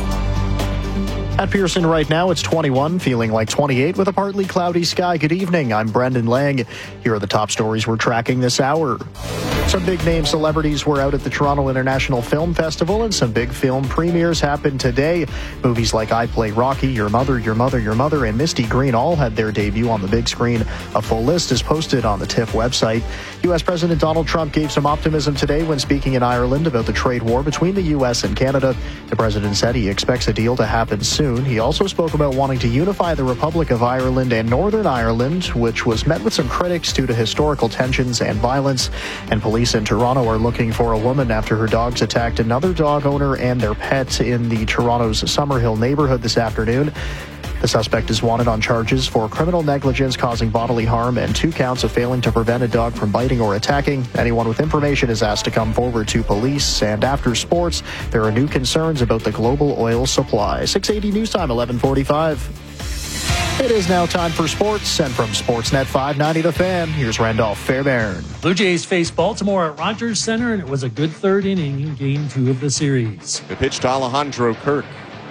At Pearson right now, it's twenty-one, feeling like twenty-eight with a partly cloudy sky. Good evening. I'm Brendan Lang. Here are the top stories we're tracking this hour. Some big-name celebrities were out at the Toronto International Film Festival, and some big film premieres happened today. Movies like I Play Rocky, Your Mother, Your Mother, Your Mother, and Misty Green all had their debut on the big screen. A full list is posted on the T I F F website. U S President Donald Trump gave some optimism today when speaking in Ireland about the trade war between the U S and Canada. The president said he expects a deal to happen soon. He also spoke about wanting to unify the Republic of Ireland and Northern Ireland, which was met with some critics due to historical tensions and violence. And police in Toronto are looking for a woman after her dogs attacked another dog owner and their pet in the Toronto's Summerhill neighborhood this afternoon. The suspect is wanted on charges for criminal negligence causing bodily harm and two counts of failing to prevent a dog from biting or attacking. Anyone with information is asked to come forward to police. And after sports, there are new concerns about the global oil supply. six eighty News Time, eleven forty-five. It is now time for sports, and from Sportsnet five ninety The Fan, here's Randolph Fairbairn. Blue Jays faced Baltimore at Rogers Center, and it was a good third inning in game two of the series. The pitch to Alejandro Kirk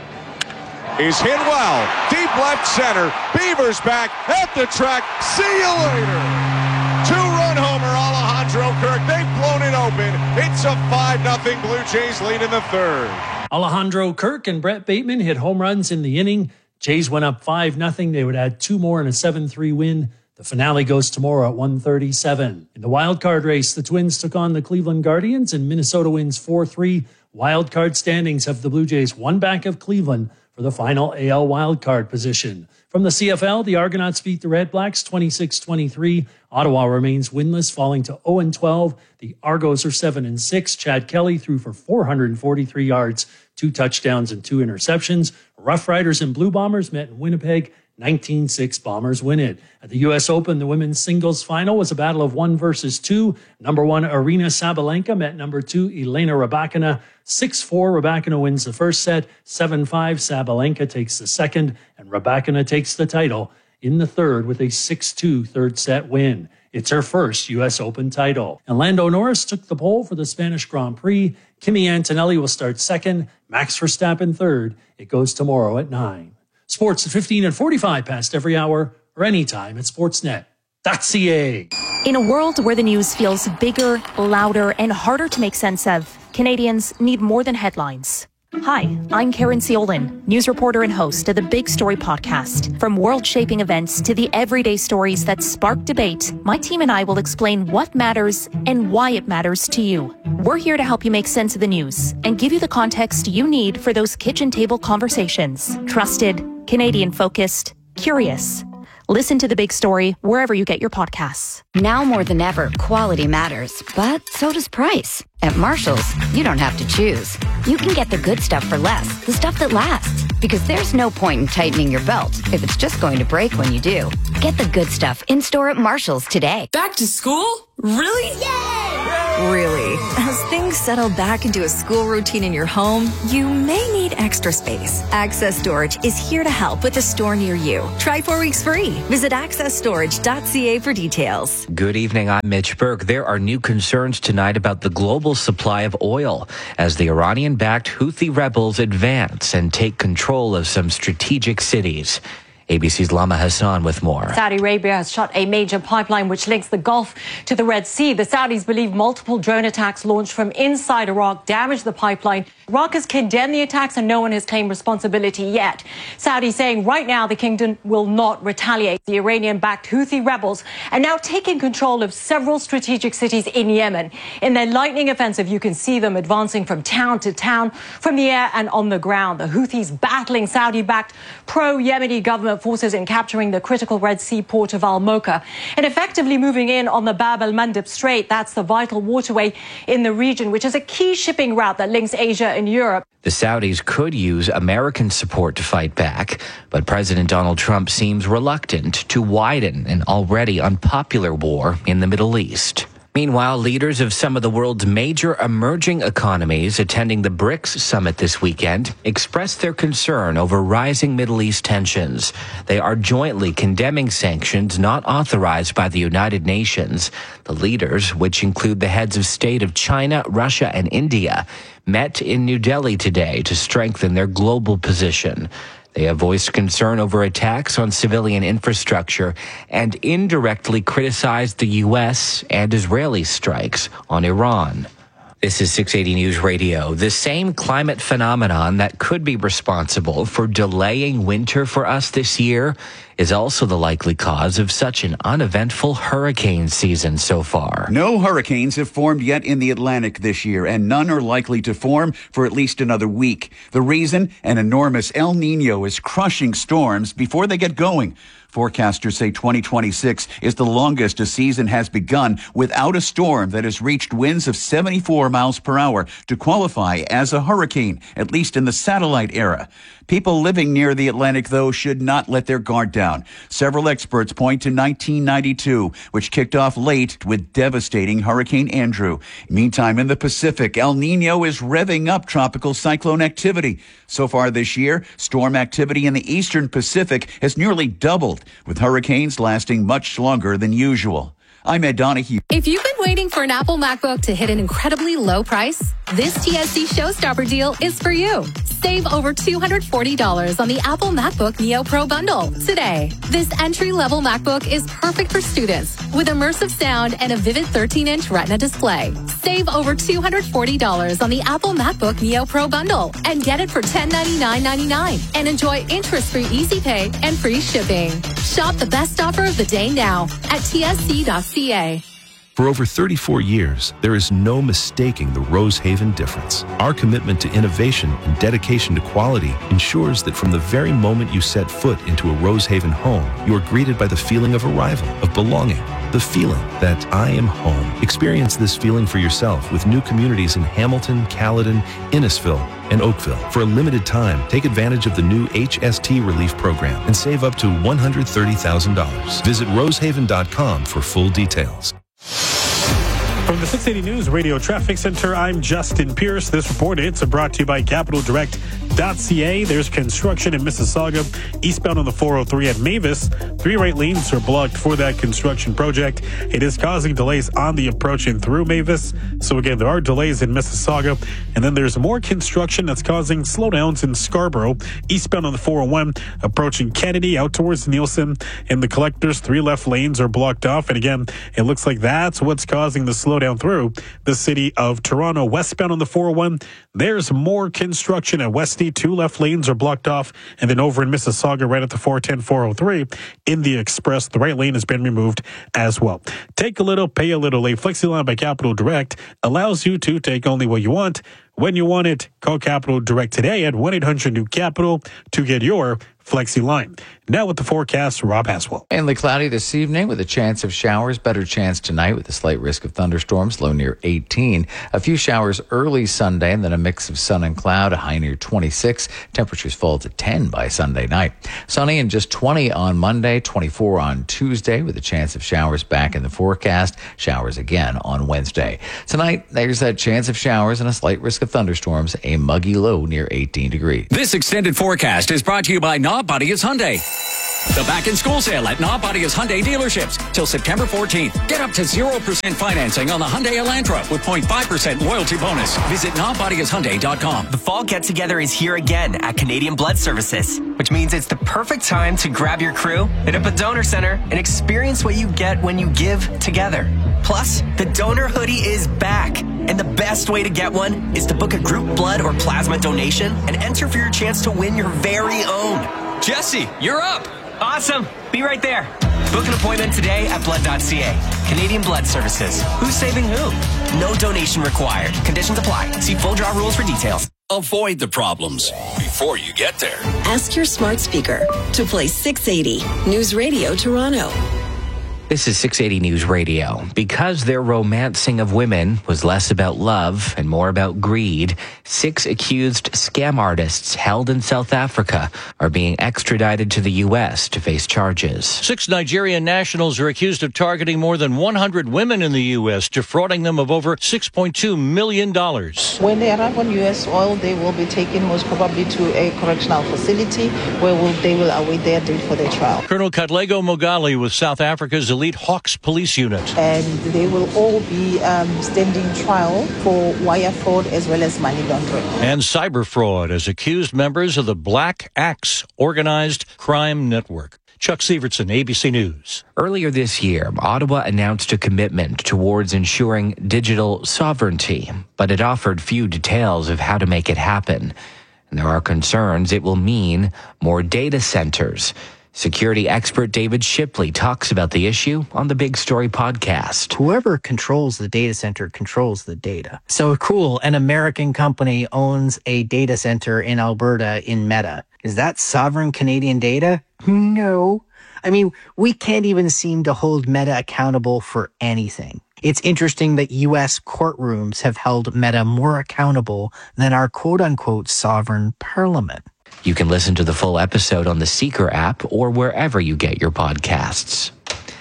is hit well, deep left center. Beavers back at the track. See you later. Two-run homer, Alejandro Kirk. They've blown it open. It's a five nothing Blue Jays lead in the third. Alejandro Kirk and Brett Bateman hit home runs in the inning. Jays went up five nothing. They would add two more in a seven three win. The finale goes tomorrow at one thirty-seven. In the wild card race, the Twins took on the Cleveland Guardians, and Minnesota wins four three. Wild card standings have the Blue Jays one back of Cleveland for the final A L wildcard position. From the C F L, the Argonauts beat the Red Blacks twenty-six twenty-three. Ottawa remains winless, falling to oh and twelve. The Argos are seven and six. Chad Kelly threw for four hundred forty-three yards, two touchdowns and two interceptions. Rough Riders and Blue Bombers met in Winnipeg. nineteen six Bombers win it. At the U S Open, the women's singles final was a battle of one versus two. Number one, Arina Sabalenka met number two, Elena Rybakina. six four, Rybakina wins the first set. seven five, Sabalenka takes the second. And Rybakina takes the title in the third with a six two third set win. It's her first U S Open title. And Lando Norris took the pole for the Spanish Grand Prix. Kimi Antonelli will start second. Max Verstappen third. It goes tomorrow at nine. Sports at fifteen and forty-five past every hour or anytime at sportsnet dot c a. In a world where the news feels bigger, louder, and harder to make sense of, Canadians need more than headlines. Hi, I'm Karen Seolin, news reporter and host of the Big Story podcast. From world-shaping events to the everyday stories that spark debate, my team and I will explain what matters and why it matters to you. We're here to help you make sense of the news and give you the context you need for those kitchen table conversations. Trusted, Canadian-focused, curious. Listen to The Big Story wherever you get your podcasts. Now more than ever, quality matters, but so does price. At Marshall's, you don't have to choose. You can get the good stuff for less, the stuff that lasts. Because there's no point in tightening your belt if it's just going to break when you do. Get the good stuff in-store at Marshall's today. Back to school? Really? Yay! Really. As things settle back into a school routine in your home, you may need extra space. Access Storage is here to help with a store near you. Try four weeks free. Visit access storage dot c a for details. Good evening, I'm Mitch Burke. There are new concerns tonight about the global supply of oil as the Iranian-backed Houthi rebels advance and take control of some strategic cities. A B C's Lama Hassan with more. Saudi Arabia has shut a major pipeline which links the Gulf to the Red Sea. The Saudis believe multiple drone attacks launched from inside Iraq damaged the pipeline. Iraq has condemned the attacks and no one has claimed responsibility yet. Saudi saying right now the kingdom will not retaliate. The Iranian-backed Houthi rebels are now taking control of several strategic cities in Yemen. In their lightning offensive, you can see them advancing from town to town, from the air and on the ground. The Houthis battling Saudi-backed pro-Yemeni government forces in capturing the critical Red Sea port of Al-Mocha and effectively moving in on the Bab el-Mandeb Strait. That's the vital waterway in the region, which is a key shipping route that links Asia and Europe. The Saudis could use American support to fight back, but President Donald Trump seems reluctant to widen an already unpopular war in the Middle East. Meanwhile, leaders of some of the world's major emerging economies attending the BRICS summit this weekend expressed their concern over rising Middle East tensions. They are jointly condemning sanctions not authorized by the United Nations. The leaders, which include the heads of state of China, Russia, and India, met in New Delhi today to strengthen their global position. They have voiced concern over attacks on civilian infrastructure and indirectly criticized the U S and Israeli strikes on Iran. This is six eighty News Radio. The same climate phenomenon that could be responsible for delaying winter for us this year is also the likely cause of such an uneventful hurricane season so far. No hurricanes have formed yet in the Atlantic this year, and none are likely to form for at least another week. The reason? An enormous El Nino is crushing storms before they get going. Forecasters say twenty twenty-six is the longest a season has begun without a storm that has reached winds of seventy-four miles per hour to qualify as a hurricane, at least in the satellite era. People living near the Atlantic, though, should not let their guard down. Several experts point to nineteen ninety-two, which kicked off late with devastating Hurricane Andrew. Meantime, in the Pacific, El Nino is revving up tropical cyclone activity. So far this year, storm activity in the eastern Pacific has nearly doubled, with hurricanes lasting much longer than usual. I'm Ed Donahue. If you've been waiting for an Apple MacBook to hit an incredibly low price, this T S C Showstopper deal is for you. Save over two hundred forty dollars on the Apple MacBook Neo Pro bundle today. This entry-level MacBook is perfect for students with immersive sound and a vivid thirteen inch Retina display. Save over two hundred forty dollars on the Apple MacBook Neo Pro bundle and get it for ten ninety-nine ninety-nine and enjoy interest-free Easy Pay and free shipping. Shop the best offer of the day now at T S C dot C A. For over thirty-four years, there is no mistaking the Rosehaven difference. Our commitment to innovation and dedication to quality ensures that from the very moment you set foot into a Rosehaven home, you are greeted by the feeling of arrival, of belonging, the feeling that I am home. Experience this feeling for yourself with new communities in Hamilton, Caledon, Innisfil, and Oakville. For a limited time, take advantage of the new H S T Relief Program and save up to one hundred thirty thousand dollars. Visit rosehaven dot com for full details. From the six eighty News Radio Traffic Center, I'm Justin Pierce. This report is brought to you by Capital Direct dot C A. There's construction in Mississauga, eastbound on the four oh three at Mavis. Three right lanes are blocked for that construction project. It is causing delays on the approach in through Mavis. So again, there are delays in Mississauga. And then there's more construction that's causing slowdowns in Scarborough, eastbound on the four oh one, approaching Kennedy out towards Nielsen. And the collectors, three left lanes are blocked off. And again, it looks like that's what's causing the slow slowdown through the city of Toronto. Westbound on the four oh one, there's more construction at Westie. Two left lanes are blocked off. And then over in Mississauga, right at the four ten, four oh three, in the Express, the right lane has been removed as well. Take a little, pay a little. A FlexiLine by Capital Direct allows you to take only what you want when you want it. Call Capital Direct today at one eight hundred new capital to get your FlexiLine. Now with the forecast, Rob Haswell. Mainly cloudy this evening with a chance of showers. Better chance tonight with a slight risk of thunderstorms, low near eighteen. A few showers early Sunday and then a mix of sun and cloud, a high near twenty-six. Temperatures fall to ten by Sunday night. Sunny and just twenty on Monday, twenty-four on Tuesday with a chance of showers back in the forecast. Showers again on Wednesday. Tonight, there's that chance of showers and a slight risk of thunderstorms, a muggy low near eighteen degrees. This extended forecast is brought to you by Knob Body is Hyundai. The back-in-school sale at Knob Body is Hyundai dealerships till September fourteenth. Get up to zero percent financing on the Hyundai Elantra with zero point five percent loyalty bonus. Visit knob body is hyundai dot com. The fall get-together is here again at Canadian Blood Services, which means it's the perfect time to grab your crew, hit up a donor center, and experience what you get when you give together. Plus, the donor hoodie is back. And the best way to get one is to book a group blood or plasma donation and enter for your chance to win your very own. Jesse, you're up. Awesome. Be right there. Book an appointment today at blood dot c a. Canadian Blood Services. Who's saving who? No donation required. Conditions apply. See full draw rules for details. Avoid the problems before you get there. Ask your smart speaker to play six eighty News Radio Toronto. This is six eighty News Radio. Because their romancing of women was less about love and more about greed, six accused scam artists held in South Africa are being extradited to the U S to face charges. Six Nigerian nationals are accused of targeting more than one hundred women in the U S, defrauding them of over six point two million dollars. When they arrive on U S soil, they will be taken most probably to a correctional facility where will, they will await their date for their trial. Colonel Katlego Mogali with South Africa's Elite Hawks Police Unit. And they will all be um, standing trial for wire fraud as well as money laundering. And cyber fraud as accused members of the Black Axe organized crime network. Chuck Severson, A B C News. Earlier this year, Ottawa announced a commitment towards ensuring digital sovereignty, but it offered few details of how to make it happen. And there are concerns it will mean more data centers. Security expert David Shipley talks about the issue on the Big Story podcast. Whoever controls the data center controls the data. So cool, an American company owns a data center in Alberta in Meta. Is that sovereign Canadian data? No. I mean, we can't even seem to hold Meta accountable for anything. It's interesting that U S courtrooms have held Meta more accountable than our quote-unquote sovereign parliament. You can listen to the full episode on the Seeker app or wherever you get your podcasts.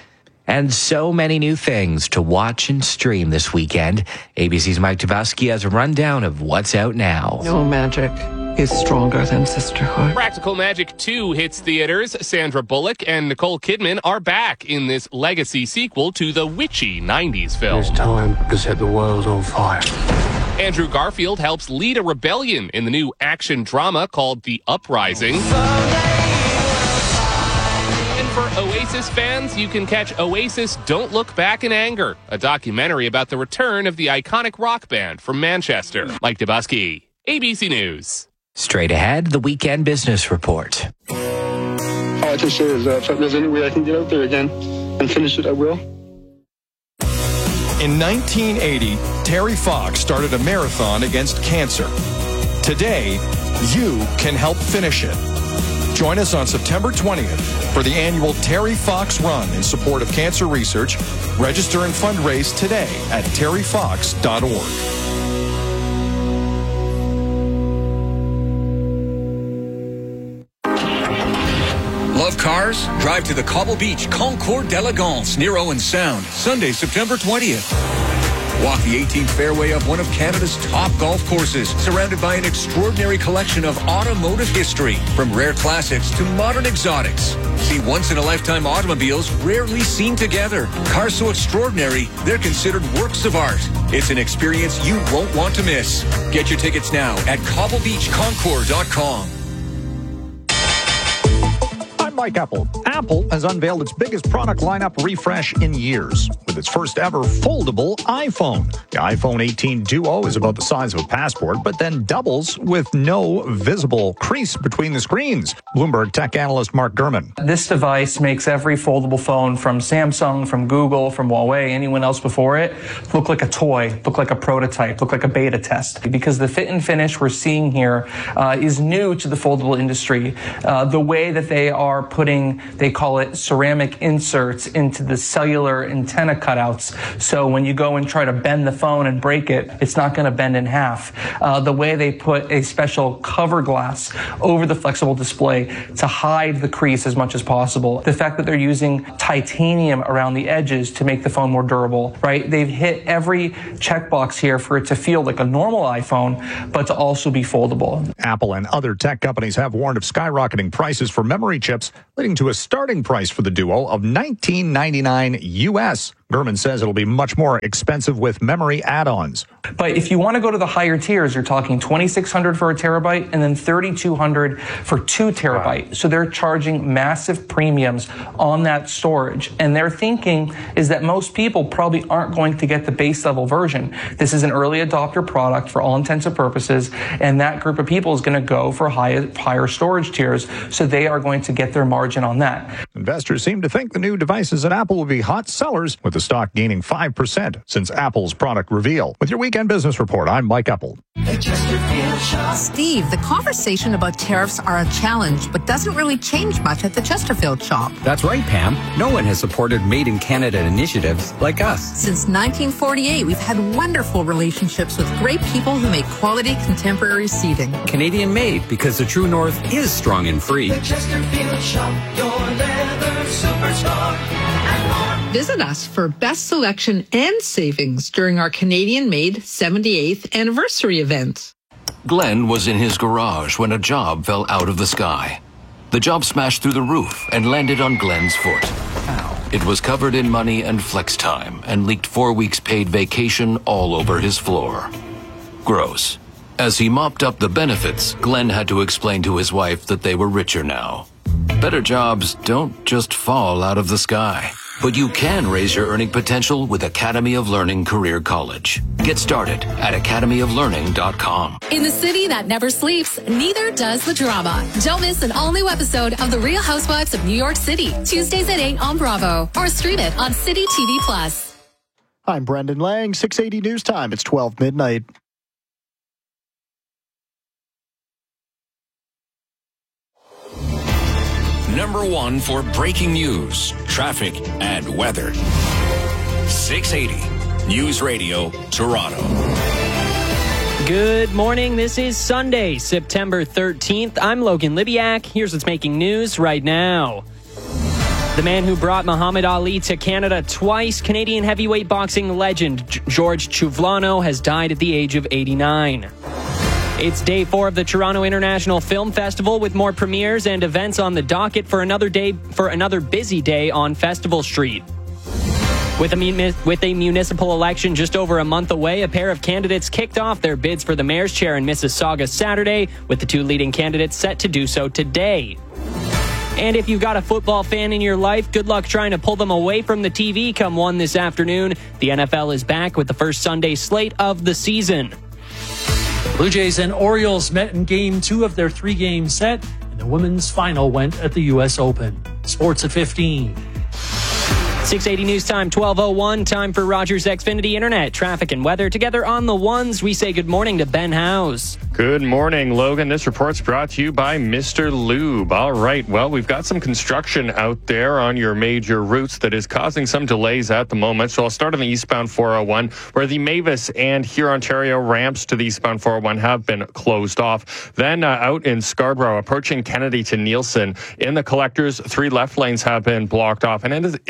And so many new things to watch and stream this weekend. A B C's Mike Tobowski has a rundown of what's out now. No magic is stronger than sisterhood. Practical Magic two hits theaters. Sandra Bullock and Nicole Kidman are back in this legacy sequel to the witchy nineties film. It's time to set the world on fire. Andrew Garfield helps lead a rebellion in the new action drama called The Uprising. And for Oasis fans, you can catch Oasis Don't Look Back in Anger, a documentary about the return of the iconic rock band from Manchester. Mike Tobowski, A B C News. Straight ahead, the Weekend Business Report. All I can say is that if there's any way I can get out there again and finish it, I will. In nineteen eighty, Terry Fox started a marathon against cancer. Today, you can help finish it. Join us on September twentieth for the annual Terry Fox Run in support of cancer research. Register and fundraise today at terry fox dot org. Love cars? Drive to the Cobble Beach Concours d'Elegance near Owen Sound, Sunday, September twentieth. Walk the eighteenth fairway of one of Canada's top golf courses, surrounded by an extraordinary collection of automotive history, from rare classics to modern exotics. See once-in-a-lifetime automobiles rarely seen together. Cars so extraordinary, they're considered works of art. It's an experience you won't want to miss. Get your tickets now at cobble beach concours dot com. Mike Apple. Apple has unveiled its biggest product lineup refresh in years with its first ever foldable iPhone. The iPhone eighteen Duo is about the size of a passport, but then doubles with no visible crease between the screens. Bloomberg tech analyst Mark Gurman. This device makes every foldable phone from Samsung, from Google, from Huawei, anyone else before it, look like a toy, look like a prototype, look like a beta test. Because the fit and finish we're seeing here uh, is new to the foldable industry. Uh, the way that they are putting, they call it ceramic inserts into the cellular antenna cutouts. So when you go and try to bend the phone and break it, it's not going to bend in half. Uh, the way they put a special cover glass over the flexible display to hide the crease as much as possible. The fact that they're using titanium around the edges to make the phone more durable, right? They've hit every checkbox here for it to feel like a normal iPhone, but to also be foldable. Apple and other tech companies have warned of skyrocketing prices for memory chips, leading to a starting price for the Duo of nineteen ninety-nine U S. Gurman says it'll be much more expensive with memory add-ons. But if you want to go to the higher tiers, you're talking twenty-six hundred dollars for a terabyte and then thirty-two hundred dollars for two terabyte. Wow. So they're charging massive premiums on that storage. And their thinking is that most people probably aren't going to get the base level version. This is an early adopter product for all intents and purposes. And that group of people is going to go for high, higher storage tiers. So they are going to get their margin on that. Investors seem to think the new devices at Apple will be hot sellers, with the stock gaining five percent since Apple's product reveal. With your Weekend Business Report, I'm Mike Apple. Steve, the conversation about tariffs are a challenge, but doesn't really change much at the Chesterfield shop. That's right, Pam. No one has supported Made in Canada initiatives like us. Since nineteen forty-eight, we've had wonderful relationships with great people who make quality contemporary seating. Canadian made, because the true north is strong and free. The Chesterfield shop, your leather superstar. Visit us for best selection and savings during our Canadian-made seventy-eighth anniversary event. Glenn was in his garage when a job fell out of the sky. The job smashed through the roof and landed on Glenn's foot. Ow. It was covered in money and flex time and leaked four weeks paid vacation all over his floor. Gross. As he mopped up the benefits, Glenn had to explain to his wife that they were richer now. Better jobs don't just fall out of the sky. But you can raise your earning potential with Academy of Learning Career College. Get started at academy of learning dot com. In the city that never sleeps, neither does the drama. Don't miss an all-new episode of The Real Housewives of New York City, Tuesdays at eight on Bravo, or stream it on City T V Plus. I'm Brendan Lang, six eighty News Time. It's twelve midnight. Number one for breaking news, traffic, and weather. six eighty News Radio, Toronto. Good morning. This is Sunday, September thirteenth. I'm Logan Libiak. Here's what's making news right now. The man who brought Muhammad Ali to Canada twice, Canadian heavyweight boxing legend George Chuvlano, has died at the age of eighty-nine. It's day four of the Toronto International Film Festival, with more premieres and events on the docket for another day for another busy day on Festival Street. With a, with a municipal election just over a month away, a pair of candidates kicked off their bids for the mayor's chair in Mississauga Saturday, with the two leading candidates set to do so today. And if you've got a football fan in your life, good luck trying to pull them away from the T V come one this afternoon. The N F L is back with the first Sunday slate of the season. Blue Jays and Orioles met in game two of their three-game set, and the women's final went at the U S Open. Sports at fifteen. six eighty News Time, twelve oh one. Time for Rogers Xfinity Internet, traffic and weather. Together on the ones, we say good morning to Ben Howes. Good morning, Logan. This report's brought to you by Mister Lube. All right, well, we've got some construction out there on your major routes that is causing some delays at the moment. So I'll start on the eastbound four oh one, where the Mavis and Hurontario ramps to the eastbound four oh one have been closed off. Then uh, out in Scarborough, approaching Kennedy to Nielsen, in the collectors, three left lanes have been blocked off. And it is, it's a slow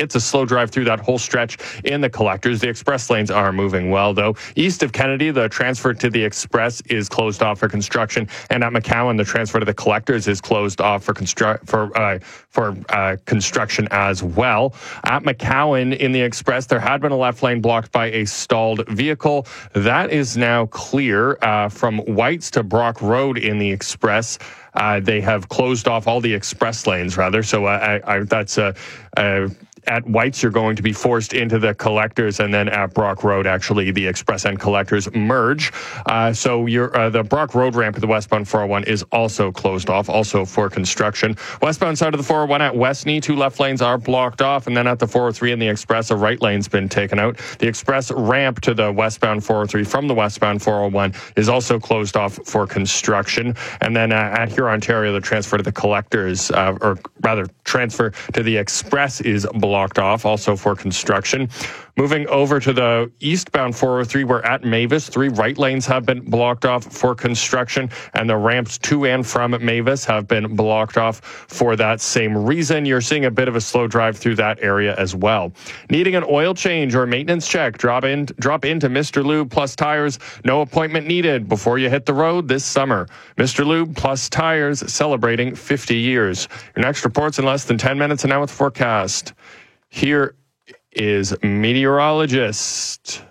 drive through that whole stretch in the collectors. The express lanes are moving well, though. East of Kennedy, the transfer to the express is closed off for construction, and at McCowan, the transfer to the collectors is closed off for constru- for uh, for uh, construction as well. At McCowan in the express, there had been a left lane blocked by a stalled vehicle. That is now clear uh, from Whites to Brock Road in the express. Uh, they have closed off all the express lanes, rather. So uh, I, I, that's a. Uh, uh, At Whites, you're going to be forced into the collectors, and then at Brock Road, actually, the express and collectors merge. Uh, so you're, uh, the Brock Road ramp to the westbound four oh one is also closed off, also for construction. Westbound side of the four oh one at Westney, two left lanes are blocked off, and then at the four oh three in the express, a right lane's been taken out. The express ramp to the westbound four oh three from the westbound four oh one is also closed off for construction. And then uh, at Huron, Ontario, the transfer to the collectors, uh, or rather, transfer to the express is blocked. blocked off, also for construction. Moving over to the eastbound four oh three, we're at Mavis. Three right lanes have been blocked off for construction, and the ramps to and from Mavis have been blocked off for that same reason. You're seeing a bit of a slow drive through that area as well. Needing an oil change or maintenance check, drop in, drop into Mister Lube Plus Tires. No appointment needed before you hit the road this summer. Mister Lube Plus Tires, celebrating fifty years. Your next report's in less than ten minutes, and now with the forecast. Here is meteorologist